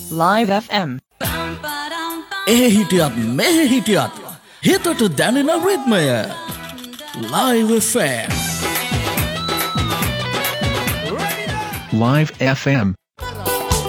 Live FM. Ehitiat mehitiat. Hito to Danina Ritmaya. Live FM. Live FM